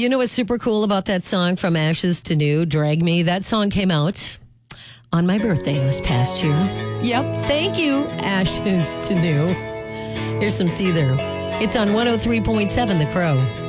You know what's super cool about that song, From Ashes to New, Drag Me? That song came out on my birthday this past year. Yep. Thank you, Ashes to New. Here's some Seether. It's on 103.7 The Crow.